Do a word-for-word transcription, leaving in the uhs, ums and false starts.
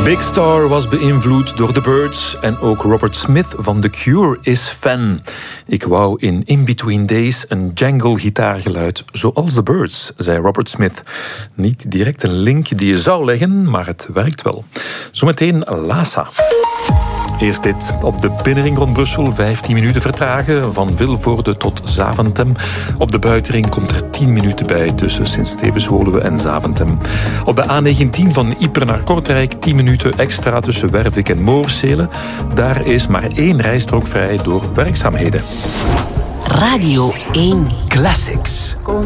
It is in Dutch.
Big Star was beïnvloed door The Byrds en ook Robert Smith van The Cure is fan. Ik wou in In Between Days een jangle gitaargeluid zoals The Byrds, zei Robert Smith. Niet direct een link die je zou leggen, maar het werkt wel. Zometeen Lhasa. Eerst dit. Op de binnenring rond Brussel vijftien minuten vertragen. Van Vilvoorde tot Zaventem. Op de buitenring komt er tien minuten bij tussen Sint-Stevens-Woluwe en Zaventem. Op de A negentien van Ypres naar Kortrijk tien minuten extra tussen Wervik en Moorsele. Daar is maar één rijstrook vrij door werkzaamheden. Radio één Classics.